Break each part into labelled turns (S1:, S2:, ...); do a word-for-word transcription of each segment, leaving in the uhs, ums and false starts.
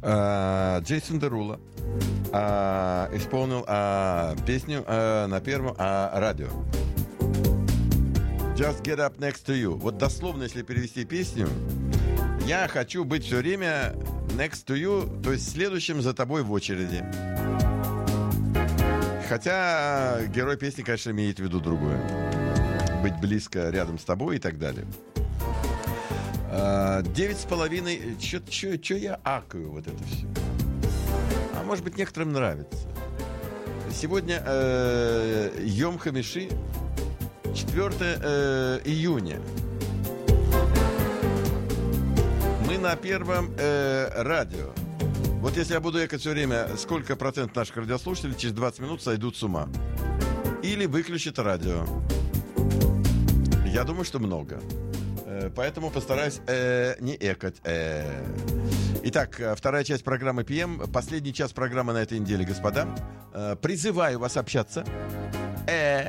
S1: А, Джейсон Дерула а, исполнил а, песню а, на первом а, радио. Just get up next to you. Вот дословно, если перевести песню, я хочу быть все время next to you, то есть следующим за тобой в очереди. Хотя герой песни, конечно, имеет в виду другое. Быть близко рядом с тобой и так далее. Девять с половиной... Че я акаю вот это все? А может быть, некоторым нравится. Сегодня э, Йом Хамиши, четвёртое э, июня. Мы на первом э, радио. Вот если я буду экать все время, сколько процентов наших радиослушателей через двадцать минут сойдут с ума? Или выключат радио? Я думаю, что много. Э, поэтому постараюсь э, не экать. Э. Итак, вторая часть программы пи эм. Последний час программы на этой неделе, господа. Э, призываю вас общаться. Э.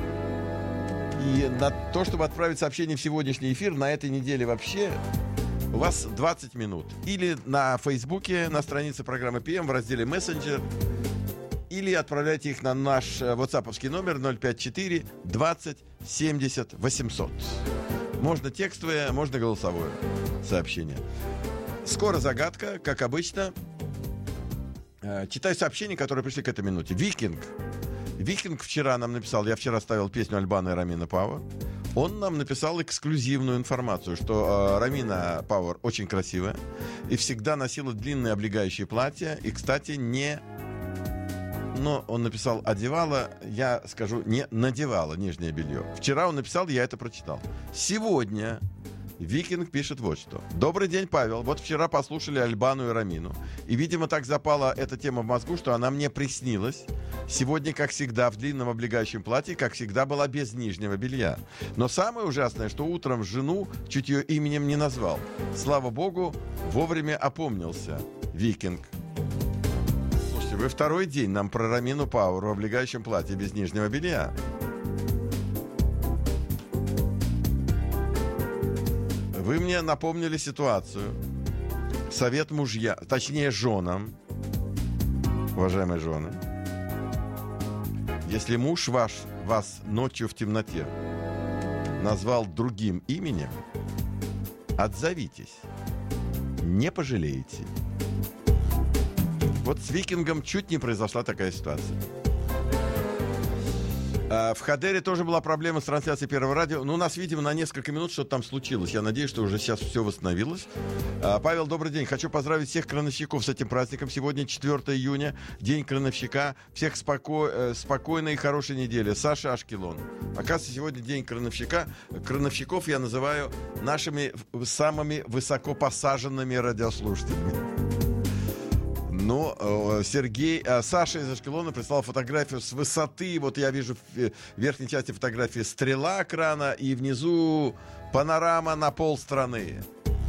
S1: И на то, чтобы отправить сообщение в сегодняшний эфир, на этой неделе вообще у вас двадцать минут. Или на Фейсбуке, на странице программы пи эм в разделе «Мессенджер». Или отправляйте их на наш ватсаповский номер ноль пять четыре двадцать семьдесят восемьсот. Можно текстовое, можно голосовое сообщение. Скоро загадка, как обычно. Читаю сообщения, которые пришли к этой минуте. Викинг. Викинг вчера нам написал, я вчера ставил песню Альбана и Ромина Пауэр. Он нам написал эксклюзивную информацию, что э, Ромина Пауэр очень красивая и всегда носила длинные облегающие платья. И, кстати, не... Но он написал «одевала», я скажу, не надевала нижнее белье. Вчера он написал, я это прочитал. Сегодня Викинг пишет вот что. Добрый день, Павел. Вот вчера послушали Альбану и Ромину. И, видимо, так запала эта тема в мозгу, что она мне приснилась. Сегодня, как всегда, в длинном облегающем платье, как всегда, была без нижнего белья. Но самое ужасное, что утром жену чуть ее именем не назвал. Слава богу, вовремя опомнился. Викинг. Слушайте, вы второй день нам про Ромину Пауэр в облегающем платье без нижнего белья. Вы мне напомнили ситуацию. Совет мужья, точнее женам, уважаемые жены. Если муж ваш вас ночью в темноте назвал другим именем, отзовитесь, не пожалеете. Вот с Викингом чуть не произошла такая ситуация. В Хадере тоже была проблема с трансляцией Первого радио. Ну, у нас, видимо, на несколько минут что-то там случилось. Я надеюсь, что уже сейчас все восстановилось. Павел, добрый день. Хочу поздравить всех крановщиков с этим праздником. Сегодня четвёртое июня, день крановщика. Всех споко... спокойной и хорошей недели. Саша, Ашкелон. Оказывается, сегодня день крановщика. Крановщиков я называю нашими самыми высоко посаженными радиослушателями. Но э, Сергей, э, Саша из Ашкелона прислал фотографию с высоты. Вот я вижу в верхней части фотографии стрела крана и внизу панорама на полстраны.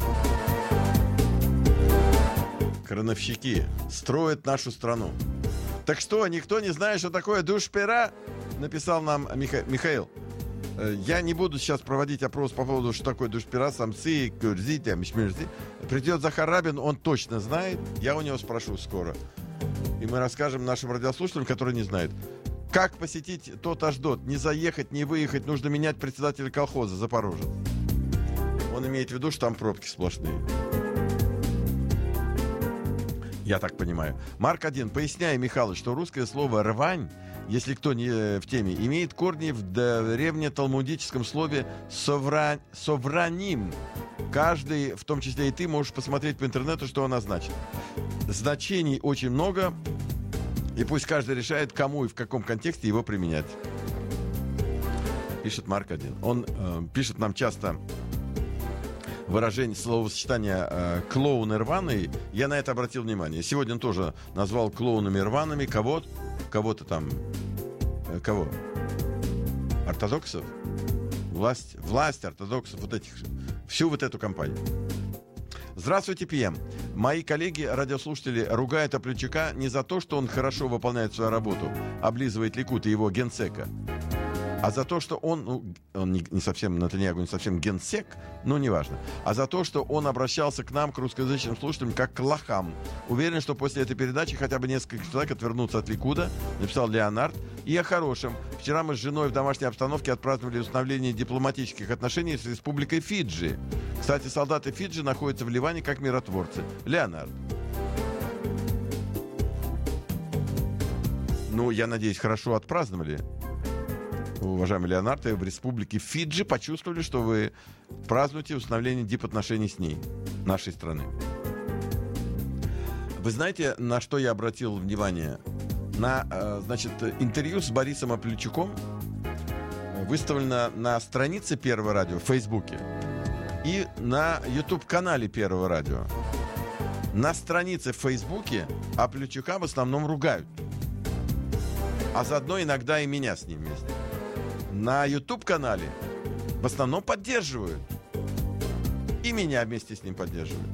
S1: Крановщики строят нашу страну. Так что, никто не знает, что такое душ-пера? Написал нам Миха... Михаил. Я не буду сейчас проводить опрос по поводу, что такое душ-пера, самцы, курзи, там, шмерзи. Придет Захар Рабин, он точно знает. Я у него спрошу скоро. И мы расскажем нашим радиослушателям, которые не знают. Как посетить тот Аждот? Не заехать, не выехать. Нужно менять председателя колхоза Запорожец. Он имеет в виду, что там пробки сплошные. Я так понимаю. Марк один. Поясняй, Михалыч, что русское слово «рвань», если кто не в теме, имеет корни в древнеталмудическом слове совра... «совраним». Каждый, в том числе и ты, можешь посмотреть по интернету, что она значит. Значений очень много, и пусть каждый решает, кому и в каком контексте его применять. Пишет Марк один. Он э, пишет нам часто выражение, словосочетание э, «клоуны рваные». Я на это обратил внимание. Сегодня он тоже назвал клоунами рваными кого-то, кого-то там, э, кого? Ортодоксов? Власть, власть ортодоксов, вот этих, всю вот эту компанию. Здравствуйте, пи эм. Мои коллеги, радиослушатели, ругают Оплючака не за то, что он хорошо выполняет свою работу, облизывает ликут и его генсека. А за то, что он, ну, он не, не совсем, Нетаньяху не совсем генсек, но неважно. А за то, что он обращался к нам, к русскоязычным слушателям, как к лохам. Уверен, что после этой передачи хотя бы несколько человек отвернутся от Ликуда, написал Леонард. И о хорошем. Вчера мы с женой в домашней обстановке отпраздновали установление дипломатических отношений с Республикой Фиджи. Кстати, солдаты Фиджи находятся в Ливане как миротворцы. Леонард. Ну, я надеюсь, хорошо отпраздновали. Уважаемый Леонард, в Республике Фиджи почувствовали, что вы празднуете установление дипотношений с ней, нашей страны. Вы знаете, на что я обратил внимание? На, значит, интервью с Борисом Апличуком выставлено на странице Первого радио в Фейсбуке и на YouTube-канале Первого радио. На странице в Фейсбуке Апличука в основном ругают, а заодно иногда и меня с ним вместе. На YouTube-канале в основном поддерживают. И меня вместе с ним поддерживают.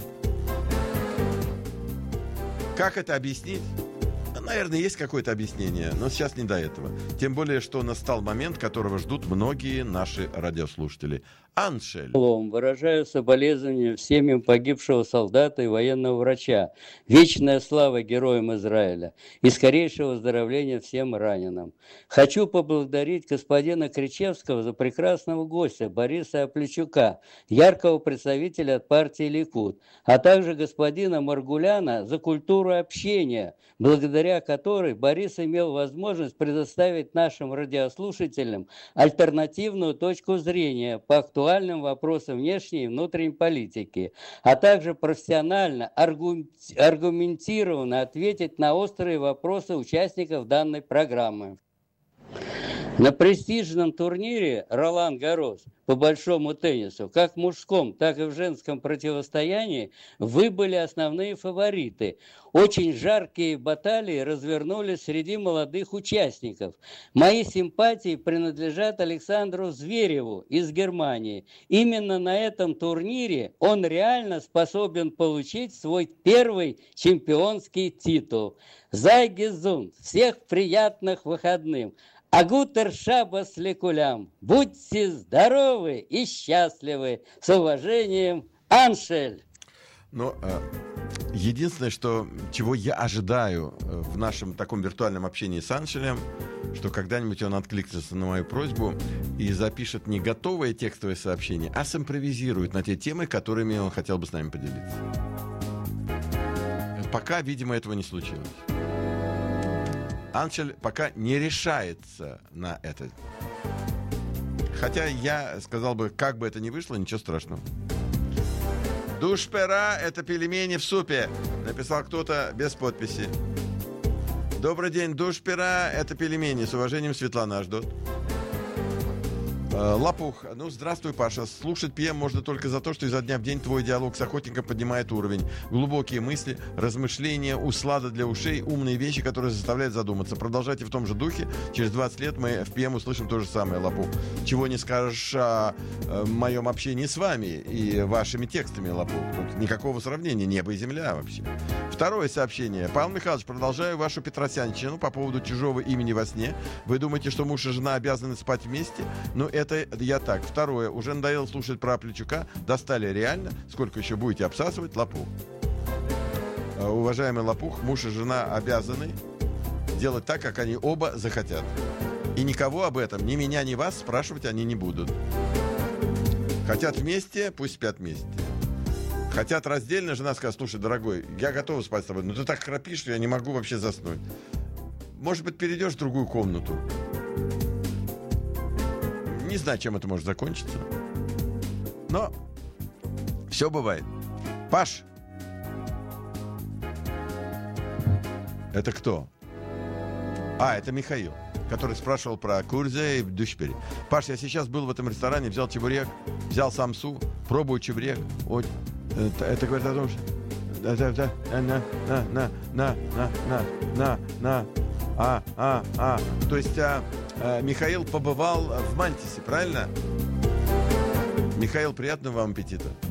S1: Как это объяснить? Наверное, есть какое-то объяснение, но сейчас не до этого. Тем более, что настал момент, которого ждут многие наши радиослушатели. Аншель.
S2: Выражаю соболезнования всем им погибшего солдата и военного врача. Вечная слава героям Израиля и скорейшего выздоровления всем раненым. Хочу поблагодарить господина Кричевского за прекрасного гостя Бориса Апличука, яркого представителя от партии Ликуд, а также господина Маргуляна за культуру общения, благодаря которой Борис имел возможность предоставить нашим радиослушателям альтернативную точку зрения по актуальным вопросам внешней и внутренней политики, а также профессионально, аргументированно ответить на острые вопросы участников данной программы. На престижном турнире «Ролан Гаррос» по большому теннису, как в мужском, так и в женском противостоянии, вы были основные фавориты. Очень жаркие баталии развернулись среди молодых участников. Мои симпатии принадлежат Александру Звереву из Германии. Именно на этом турнире он реально способен получить свой первый чемпионский титул. Зай гезунд! Всех приятных выходных! Агутер шабас лекулям. Будьте здоровы и счастливы. С уважением, Аншель.
S1: Ну, единственное, что, чего я ожидаю в нашем таком виртуальном общении с Аншелем, что когда-нибудь он откликнется на мою просьбу и запишет не готовое текстовое сообщение, а симпровизирует на те темы, которыми он хотел бы с нами поделиться. Пока, видимо, этого не случилось. Аншель пока не решается на это. Хотя я сказал бы, как бы это ни вышло, ничего страшного. Душпера — это пельмени в супе, написал кто-то без подписи. Добрый день, душпера — это пельмени. С уважением, Светлана ждет. Лопух. Ну, здравствуй, Паша. Слушать пи эм можно только за то, что изо дня в день твой диалог с охотником поднимает уровень. Глубокие мысли, размышления, услада для ушей, умные вещи, которые заставляют задуматься. Продолжайте в том же духе. Через двадцать лет мы в пи эм услышим то же самое, Лопух. Чего не скажешь о, о моем общении с вами и вашими текстами, Лопух. Тут никакого сравнения, небо и земля вообще. Второе сообщение. Павел Михайлович, продолжаю вашу петросянщину по поводу чужого имени во сне. Вы думаете, что муж и жена обязаны спать вместе? Ну, это Это я так. Второе. Уже надоело слушать про Апличука. Достали реально. Сколько еще будете обсасывать? Лопух. Уважаемый Лопух, муж и жена обязаны делать так, как они оба захотят. И никого об этом, ни меня, ни вас, спрашивать они не будут. Хотят вместе, пусть спят вместе. Хотят раздельно, жена скажет: слушай, дорогой, я готова спать с тобой, но ты так храпишь, что я не могу вообще заснуть. Может быть, перейдешь в другую комнату. Не знаю, чем это может закончиться. Но все бывает. Паш. Это кто? А, это Михаил, который спрашивал про Курзе и Душпери. Паш, я сейчас был в этом ресторане, взял чебурек, взял самсу, пробую чебурек. Вот, это, это говорит о том, что... Да, да, да, на, на, на, на, на, на, на, на, а, а, а. То есть... А, Михаил побывал в Мантисе, правильно? Михаил, приятного вам аппетита.